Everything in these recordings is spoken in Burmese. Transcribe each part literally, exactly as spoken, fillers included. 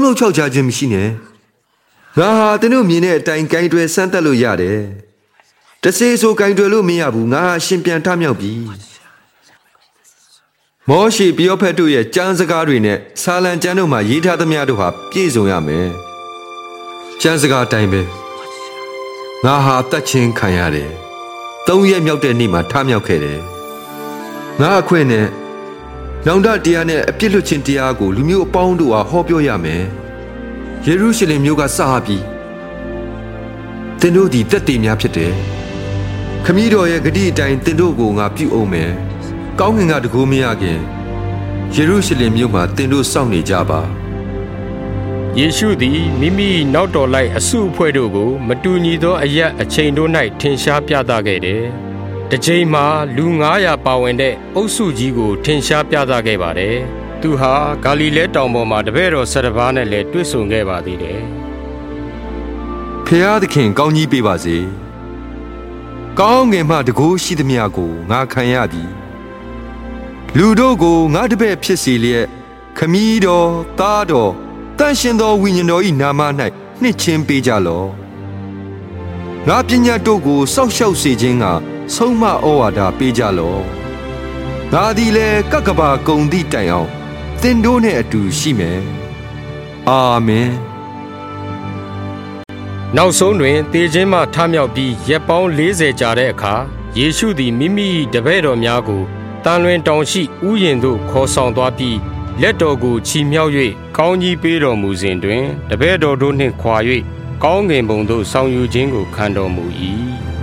လှုပ်ချောက်ကြခြင်းမရှိနဲ့ငါဟာသင်တို့မြင်တဲ့အတိုင်းဂိုင်းတွေဆန်းသက်လို့ရတယ်တစေဆိုဂိုင်းတွေလို့မရဘူးငါဟာရှင်ပြန်ထမြောက်ပြီမောရှိပယောဖက်တို့ရဲ့ကြမ်းစကားတွေနဲ့ဆာလံကျမ်းတို့မှာရေးထားသမျှတို့ဟာပြည့်စုံရမယ်ကျမ်းစကားအတိုင်းပဲငါဟာတတ်ချင်းခံရတယ်သုံးရက်မြောက်တဲ့နေ့မှာထမြောက်ခဲ့တယ်ငါအခွင့်နဲ့နောင်တတရားနဲ့အပြစ်လွတ်ခြင်းတရားကိုလူမျိုးအပေါင်းတို့ဟာဟောပြောရမယ်ယေရုရှလင်မြို့ကစပြီးသင်တို့ဒီတက်တည်များဖြစ်တယ်ခမည်းတော်ရဲ့ဂတိအတိုင်းသင်တို့ကိုငါပြုအောင်မယ်ကောင်းကင်ကတကူမရခင်ယေရုရှလင်မြို့မှာသင်တို့စောင့်နေကြပါယေရှုသည်မိမိနောက်တော်လိုက်အစုအဖွဲ့တို့ကိုမတူညီသောအရက်အချိန်တို့၌ထင်ရှားပြသခဲ့တယ်။တစ်ချိန်မှာလူငါးရာပါဝင်တဲ့အုပ်စုကြီးကိုထင်ရှားပြသခဲ့ပါတယ်။သူဟာဂါလိလဲတောင်ပေါ်မှာတပည့်တော်ဆယ်ပါးနဲ့လည်းတွေ့ဆုံခဲ့ပါသေးတယ်။ဖျားသခင်ကောင်းကြီးပေးပါစေ။ကောင်းငင်မှတကူရှိသမျှကိုငါခံရပြီ။လူတို့ကိုငါတပည့်ဖြစ်စေလျက်ခမည်းတော်သားတော်တန်ရှင်သောဝိညာဉ်တော်၏နာမ၌နှစ်ချင်းပေးကြလော့ငါပညာတို့ကိုစောက်ရှောက်စေခြင်းကဆုံးမဩဝါဒပေးကြလော့ငါသည်လည်းကကဘာကုံသည့်တိုင်အောင်သင်တို့နှင့်အတူရှိမယ်အာမင်နောက်ဆုံးတွင်သေခြင်းမှထမြောက်ပြီးရက်ပေါင်းလေးဆယ်ကြာတဲ့အခါယေရှုသည်မိမိတပည့်တော်များကိုတန်လွင်တောင်ရှိဥယျာဉ်သို့ခေါ်ဆောင်သွားပြီးလက်တော်ကိုချီမြှောက်၍ကောင်းကြီးပေးတော်မူစဉ်တွင်တပည့်တော်တို့နှင့်ခွာ၍ကောင်းကင်ဘုံသို့ဆောင်ယူခြင်းကိုခံတော်မူ၏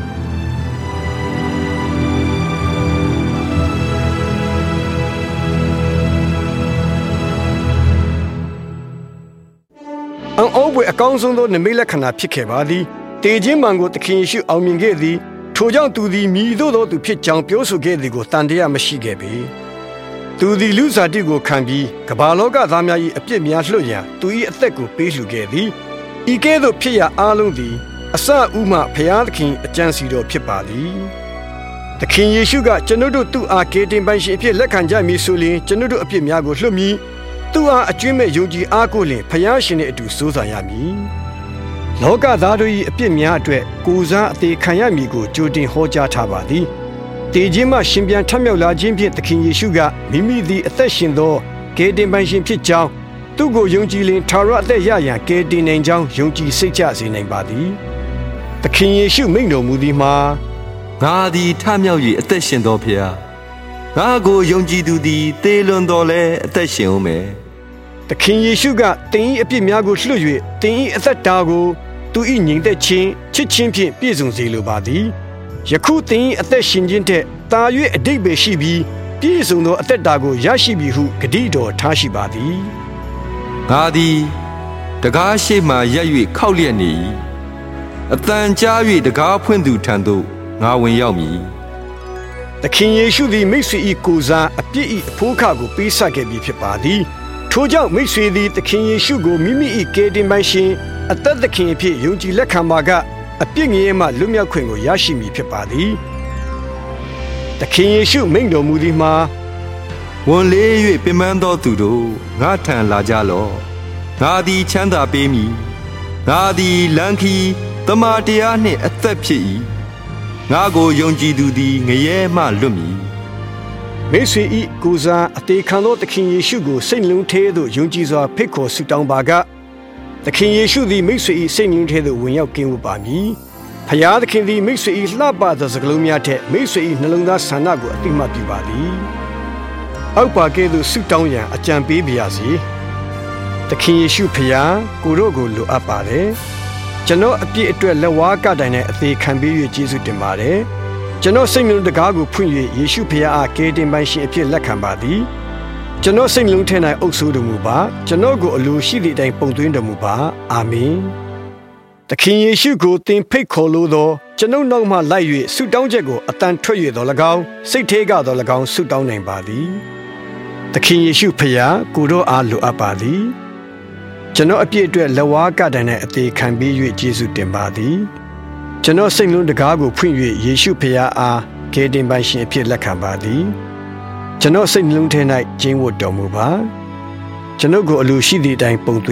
အံ့ဩဖွယ်အကောင်းဆုံးသောနိမိတ်လက္ခဏာဖြစ်ခဲ့ပါသည်တေခြင်းမှန်ကိုသခင်ယေရှုအောင်မြင်ခဲ့သည်ထိုကြောင့်သူသည်မြည်သို့သောသူဖြစ်ကြောင်းပြောဆိုခဲ့သည်ကိုတန်တရားမရှိခဲ့ပေသူသည်လူစားတိကိုခံပြီးကမ္ဘာလောကသားများ၏အပြစ်များလွှတ်ရန်သူ၏အသက်ကိုပေးလှူခဲ့သည်ဤကဲ့သို့ဖြစ်ရအားလုံးသည်အစဥမှဖျားသခင်အကြံစီတော်ဖြစ်ပါသည်သခင်ယေရှုကကျွန်ုပ်တို့သူ့အားကေတင်ပိုင်ရှင်အဖြစ်လက်ခံကြမည်ဆိုလျှင်ကျွန်ုပ်တို့အပြစ်များကိုလွှတ်မည်သူ့အားအကျွမ်းမဲ့ယုံကြည်အားကိုလျှင်ဖျားရှင်နှင့်အတူစိုးစားရမည်လောကသားတို့၏အပြစ်များအတွက်ကိုယ်စားအသေးခံရမည်ကိုကြိုတင်ဟောကြားထားပါသည်တေခြင်းမှရှင်ပြန်ထမြောက်လာခြင်းဖြင့်သခင်ယေရှုကမိမိသည်အသက်ရှင်သောကယ်တင်ပိုင်ရှင်ဖြစ်ကြောင်းသူကိုယုံကြည်လင်ထာဝရအသက်ရရန်ကယ်တင်နိုင်ကြောင်းယုံကြည်စိတ်ချစေနိုင်ပါသည်သခင်ယေရှုမိန့်တော်မူသည်မှာငါသည်ထမြောက်၍အသက်ရှင်သောဖျားငါကိုယုံကြည်သူသည်သေလွန်တော်လဲအသက်ရှင်ဦးမယ်သခင်ယေရှုကသင်၏အပြစ်များကိုလွှတ်၍သင်၏အသက်တာကိုသူ၏ညီသက်ခြင်းချစ်ခြင်းဖြင့်ပြည့်စုံစေလိုပါသည်ယခုသင်၏အသက်ရှင်ခြင်းထက်သာ၍အဓိပ္ပာယ်ရှိပြီးပြည့်စုံသောအသက်တာကိုရရှိပြီဟုဂတိတော်ထားရှိပါသည်ငါသည်တကားရှိမှရက်၍ခောက်လျက်နေ၏အတန်ကြား၍တကားဖွင့်သူထံသို့ငါဝင်ရောက်မည်သခင်ယေရှုသည်မိတ်ဆွေ၏ကိုယ်စားအပြစ်၏အဖို့ခကိုပေးဆပ်ခဲ့ပြီးဖြစ်ပါသည်ထိုကြောင့်မိတ်ဆွေသည်သခင်ယေရှုကိုမိမိ၏ကယ်တင်ပိုင်ရှင်အသက်သခင်အဖြစ်ယုံကြည်လက်ခံပါကအပြစ်ငြိမ်းမှလွတ်မြောက်ခွင့်ကိုရရှိမည်ဖြစ်ပါသည်သခင်ယေရှုမိန့်တော်မူသည်မှာဝန်လေး၍ပင်ပန်းသောသူတို့ငါထံလာကြလော့ငါသည်ချမ်းသာပေးမည်ငါသည်လမ်းခီးတမန်တရားနှင့်အသက်ဖြစ်၏ငါကိုယုံကြည်သူသည်ငရဲမှလွတ်မည်မိတ်ဆွေ၏ကိုယ်စားအသေးခံသောသခင်ယေရှုကိုစိတ်လုံးထဲသို့ယုံကြည်စွာဖိတ်ခေါ်ဆုတောင်းပါကသခင်ယေရှုသည်မိတ်ဆွေ၏စိတ်လုံးထဲသို့ဝင်ရောက်ကင်းဝတ်ပါမည်ဖျားသခင်သည်မိတ်ဆွေ၏လှပသောစကားလုံးများထက်မိတ်ဆွေ၏နှလုံးသားဆန္ဒကိုအသိမှတ်ပြုပါသည်အောက်ပါကဲ့သို့ဆုတောင်းရန်အကြံပေးပါရစေသခင်ယေရှုဖျားကိုတို့ကိုလိုအပ်ပါတယ်ကျွန်တော်အပြစ်အတွက်လက်ဝါးကတိုင်နဲ့အသေးခံပေး၍ကျေးဇူးတင်ပါတယ်ကျွန်တော်စိတ်နှလုံးတကားကိုဖွင့်၍ယေရှုဖျားအားကယ်တင်ပိုင်ရှင်အဖြစ်လက်ခံပါသည်ကျွန်တော်စိတ်နှလုံးထဲ၌အုပ်စိုးတော်မူပါကျွန်တော်ကိုအလိုရှိသည့်အတိုင်းပုံသွင်းတော်မူပါအာမင်သခင်ယေရှုကိုသင်ဖိတ်ခေါ်လို့သောကျွန်ုပ်နောက်မှလိုက်၍ဆုတောင်းချက်ကိုအတန်ထွက်၍တော်၎င်းစိတ်ထဲကတော်၎င်းဆုတောင်းနိုင်ပါသည်သခင်ယေရှုဖျားကိုတို့အားလိုအပ်ပါသည်ကျွန်တော်အပြည့်အတွက်လက်ဝါးကတိုင်နဲ့အသေးခံပေး၍ကျေးဇူးတင်ပါသည်ကျွန်တော်စိတ်လုံးတကားကိုဖွင့်၍ယေရှုဖျားအားကယ်တင်ပိုင်ရှင်အဖြစ်လက်ခံပါသည်ကျွန်တော်စိတ်နှလုံးထဲ၌ကျင်းဝတ်တော်မူပါကျွန်ုပ်ကိုအလိုရှိသည့်အတိုင်းပုံ